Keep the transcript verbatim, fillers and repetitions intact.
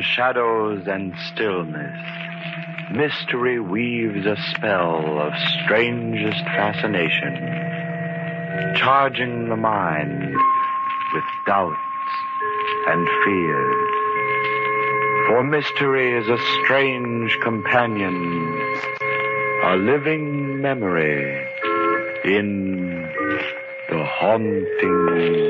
shadows and stillness, mystery weaves a spell of strangest fascination, charging the mind with doubts and fears. For mystery is a strange companion, a living memory in the haunting